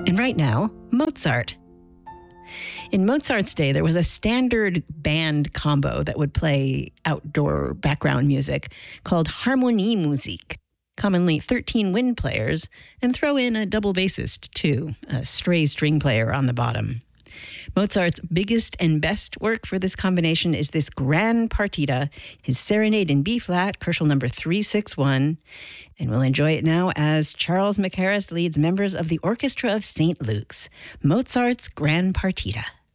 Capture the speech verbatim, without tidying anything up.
And right now, Mozart. In Mozart's day, there was a standard band combo that would play outdoor background music called Harmoniemusik, commonly thirteen wind players, and throw in a double bassist, too, a stray string player on the bottom. Mozart's biggest and best work for this combination is this Gran Partita, his Serenade in B-flat, Koelschel number three sixty-one. And we'll enjoy it now as Charles Mackerras leads members of the Orchestra of Saint Luke's, Mozart's Gran Partita.